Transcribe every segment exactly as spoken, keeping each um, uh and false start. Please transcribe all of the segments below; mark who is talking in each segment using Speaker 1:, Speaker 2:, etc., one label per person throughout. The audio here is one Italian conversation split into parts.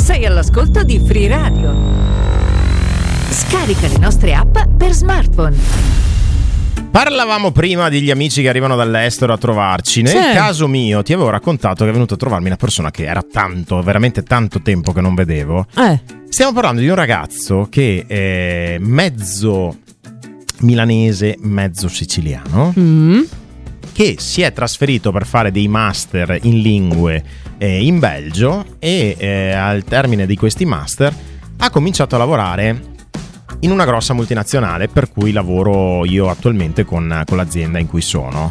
Speaker 1: Sei all'ascolto di Free Radio. Scarica le nostre app per smartphone.
Speaker 2: Parlavamo prima degli amici che arrivano dall'estero a trovarci. Nel
Speaker 3: Sì.
Speaker 2: caso mio ti avevo raccontato che è venuto a trovarmi una persona che era tanto, veramente tanto tempo che non vedevo.
Speaker 3: Eh.
Speaker 2: Stiamo parlando di un ragazzo che è mezzo milanese, mezzo siciliano,
Speaker 3: Mm.
Speaker 2: che si è trasferito per fare dei master in lingue eh, in Belgio e eh, al termine di questi master ha cominciato a lavorare in una grossa multinazionale per cui lavoro io attualmente con, con l'azienda in cui sono,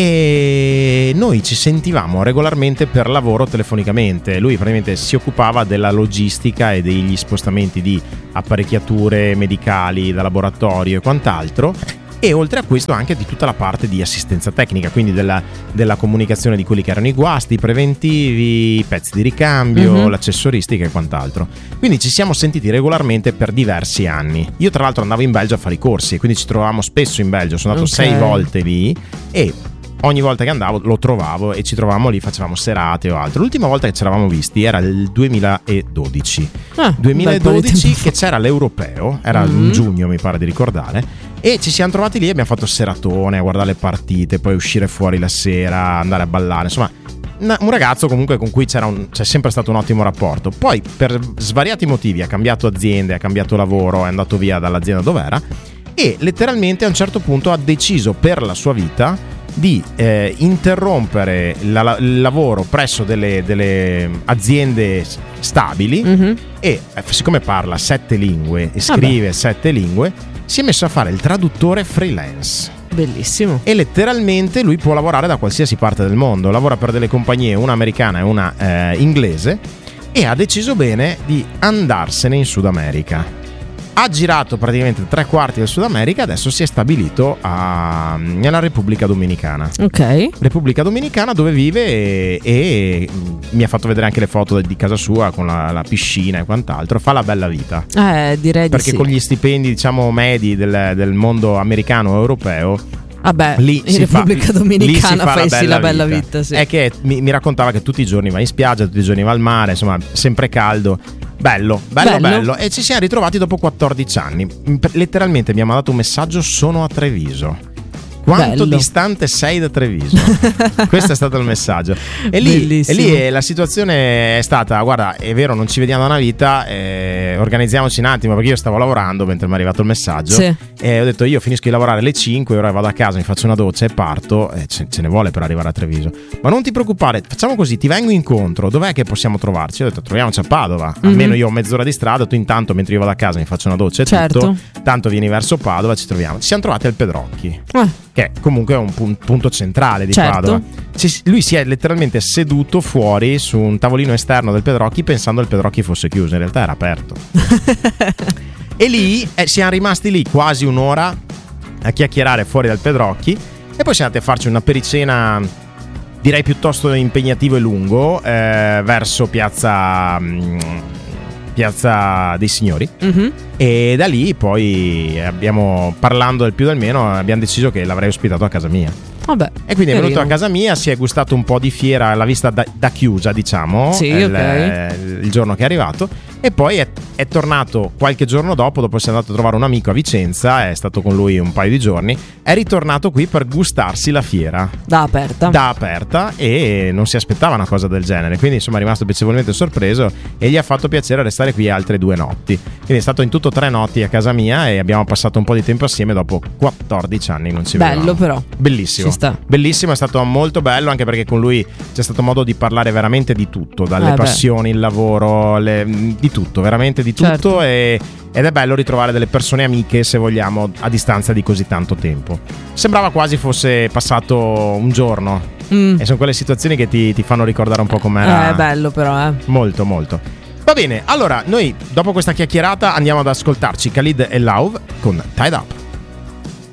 Speaker 2: e noi ci sentivamo regolarmente per lavoro telefonicamente. Lui praticamente si occupava della logistica e degli spostamenti di apparecchiature medicali da laboratorio e quant'altro, e oltre a questo anche di tutta la parte di assistenza tecnica, quindi della, della comunicazione di quelli che erano i guasti, i preventivi, i pezzi di ricambio,
Speaker 3: Mm-hmm.
Speaker 2: l'accessoristica e quant'altro. Quindi ci siamo sentiti regolarmente per diversi anni. Io tra l'altro andavo in Belgio a fare i corsi, quindi ci trovavamo spesso in Belgio. Sono andato
Speaker 3: Ok.
Speaker 2: sei volte lì e ogni volta che andavo lo trovavo e ci trovavamo lì, facevamo serate o altro. L'ultima volta che ci eravamo visti era il duemiladodici.
Speaker 3: Ah,
Speaker 2: duemiladodici che c'era l'Europeo, era
Speaker 3: Mm.
Speaker 2: in giugno mi pare di ricordare, e ci siamo trovati lì e abbiamo fatto seratone a guardare le partite, poi uscire fuori la sera, andare a ballare, insomma una- un ragazzo comunque con cui c'era un, c'è sempre stato un ottimo rapporto. Poi per svariati motivi ha cambiato aziende, ha cambiato lavoro, è andato via dall'azienda dove era e letteralmente a un certo punto ha deciso per la sua vita di eh, interrompere la- la- il lavoro presso delle, delle aziende s- stabili
Speaker 3: Mhm.
Speaker 2: e eh, siccome parla sette lingue e scrive sette lingue, si è messo a fare il traduttore freelance.
Speaker 3: Bellissimo.
Speaker 2: E letteralmente lui può lavorare da qualsiasi parte del mondo. Lavora per delle compagnie, una americana e una eh, inglese, e ha deciso bene di andarsene in Sud America. Ha girato praticamente tre quarti del Sud America, adesso si è stabilito a, nella Repubblica Dominicana.
Speaker 3: Ok.
Speaker 2: Repubblica Dominicana dove vive e, e mi ha fatto vedere anche le foto di casa sua con la, la piscina e quant'altro. Fa la bella vita.
Speaker 3: Eh, direi di
Speaker 2: Perché
Speaker 3: sì.
Speaker 2: con gli stipendi diciamo medi del, del mondo americano o europeo,
Speaker 3: Vabbè,
Speaker 2: lì
Speaker 3: in
Speaker 2: si fa-
Speaker 3: Repubblica
Speaker 2: lì
Speaker 3: Dominicana
Speaker 2: si fa
Speaker 3: fai sì la bella vita, sì.
Speaker 2: È che mi, mi raccontava che tutti i giorni va in spiaggia, tutti i giorni va al mare, insomma sempre caldo. Bello, bello, bello,
Speaker 3: Bello.
Speaker 2: E ci siamo ritrovati dopo quattordici anni. Letteralmente mi ha mandato un messaggio: sono a Treviso. Quanto
Speaker 3: Bello.
Speaker 2: distante sei da Treviso? Questo è stato il messaggio. E lì, e
Speaker 3: Bellissimo.
Speaker 2: lì eh, la situazione è stata: guarda, è vero, non ci vediamo da una vita, eh, organizziamoci un attimo, perché io stavo lavorando mentre mi è arrivato il messaggio.
Speaker 3: Sì.
Speaker 2: E ho detto: io finisco di lavorare alle cinque, ora vado a casa, mi faccio una doccia e parto. E ce, ce ne vuole per arrivare a Treviso. Ma non ti preoccupare, facciamo così, ti vengo incontro. Dov'è che possiamo trovarci? Ho detto: troviamoci a Padova.
Speaker 3: Mhm.
Speaker 2: Almeno io ho mezz'ora di strada, tu intanto mentre io vado a casa mi faccio una doccia e
Speaker 3: Certo.
Speaker 2: tutto. Tanto vieni verso Padova, ci troviamo. Ci siamo trovati al Pedrocchi,
Speaker 3: Eh,
Speaker 2: che comunque è un pun- punto centrale di
Speaker 3: Certo.
Speaker 2: Padova. Ci- lui si è letteralmente seduto fuori su un tavolino esterno del Pedrocchi pensando che il Pedrocchi fosse chiuso, in realtà era aperto. E lì eh, siamo rimasti lì quasi un'ora a chiacchierare fuori dal Pedrocchi e poi siamo andati a farci una pericena, direi piuttosto impegnativo e lungo, eh, verso piazza mm, Piazza dei Signori.
Speaker 3: mhm.
Speaker 2: E da lì poi abbiamo, parlando del più del meno, abbiamo deciso che l'avrei ospitato a casa mia.
Speaker 3: Vabbè.
Speaker 2: E quindi è venuto
Speaker 3: carino.
Speaker 2: a casa mia, si è gustato un po' di fiera, l'ha vista da, da chiusa, diciamo,
Speaker 3: Sì,
Speaker 2: il,
Speaker 3: ok.
Speaker 2: il giorno che è arrivato. E poi è, è tornato qualche giorno dopo, dopo si è andato a trovare un amico a Vicenza, è stato con lui un paio di giorni, è ritornato qui per gustarsi la fiera
Speaker 3: Da aperta.
Speaker 2: da aperta e non si aspettava una cosa del genere, quindi insomma è rimasto piacevolmente sorpreso e gli ha fatto piacere restare qui altre due notti. Quindi è stato in tutto tre notti a casa mia e abbiamo passato un po' di tempo assieme dopo quattordici anni non ci vedevamo.
Speaker 3: Bello però.
Speaker 2: Bellissimo.
Speaker 3: Ci sta.
Speaker 2: Bellissimo, è stato molto bello anche perché con lui c'è stato modo di parlare veramente di tutto, dalle
Speaker 3: Eh beh.
Speaker 2: passioni, il lavoro, le- di tutto, veramente di tutto.
Speaker 3: Certo.
Speaker 2: E, ed è bello ritrovare delle persone amiche, se vogliamo, a distanza di così tanto tempo. Sembrava quasi fosse passato un giorno.
Speaker 3: Mm.
Speaker 2: E sono quelle situazioni che ti, ti fanno ricordare un po' com'era.
Speaker 3: Eh, è bello però, eh.
Speaker 2: Molto, molto. Va bene, allora noi dopo questa chiacchierata andiamo ad ascoltarci Khalid e Lauv con Tied Up.